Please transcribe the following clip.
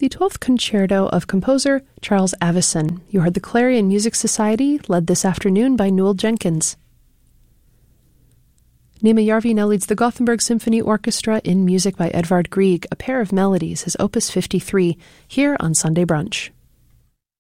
the 12th Concerto of composer Charles Avison. You heard the Clarion Music Society, led this afternoon by Newell Jenkins. Nima Yarvi now leads the Gothenburg Symphony Orchestra in music by Edvard Grieg, A Pair of Melodies, his Opus 53, here on Sunday Brunch.